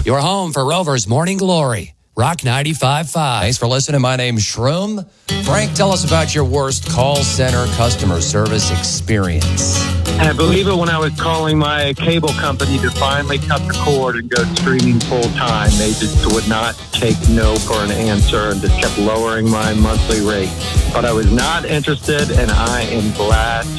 Your home for Rover's Morning Glory. Rock 95.5. Thanks for listening. My name's Shroom. Frank, tell us about your worst call center customer service experience. I believe it when I was calling my cable company to finally cut the cord and go streaming full time. They just would not take no for an answer and just kept lowering my monthly rate. But I was not interested, and I am glad